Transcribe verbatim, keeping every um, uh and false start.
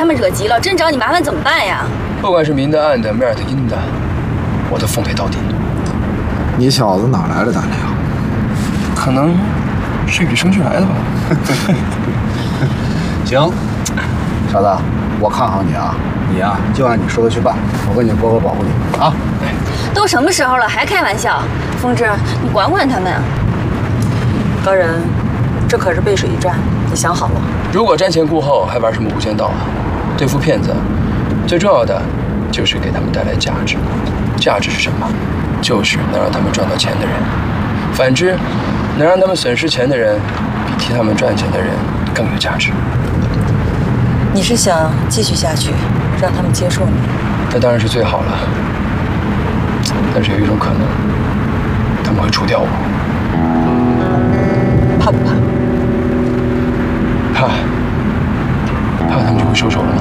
们惹急了，真找你麻烦怎么办呀？ 不管是明的、暗的、面的、阴的，我都奉陪到底。 你小子哪来的胆量？ 可能是与生俱来的吧。 行，小子，我看好你啊！你呀、啊，就按你说的去办，我跟你哥哥保护你啊！ 都什么时候了，还开玩笑？风之，你管管他们啊！ 高人，这可是背水一战，你想好了？ 如果瞻前顾后，还玩什么无间道啊？对付骗子，最重要的就是给他们带来价值。价值是什么？就是能让他们赚到钱的人。反之，能让他们损失钱的人，比替他们赚钱的人更有价值。 你是想继续下去，让他们接受你？ 那当然是最好了。但是有一种可能，他们会除掉我。 怕不怕？ 怕，怕他们就会收手了吗？